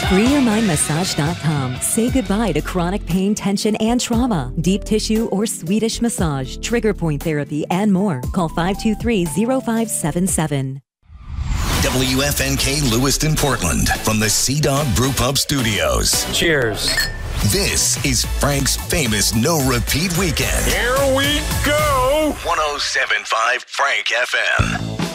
FreeYourMindMassage.com. Say goodbye to chronic pain, tension, and trauma. Deep tissue or Swedish massage, trigger point therapy, and more. Call 523-0577. WFNK Lewiston, Portland, from the Sea Dog Brew Pub Studios. Cheers. This is Frank's famous No Repeat Weekend. Here we go. 107.5 Frank FM.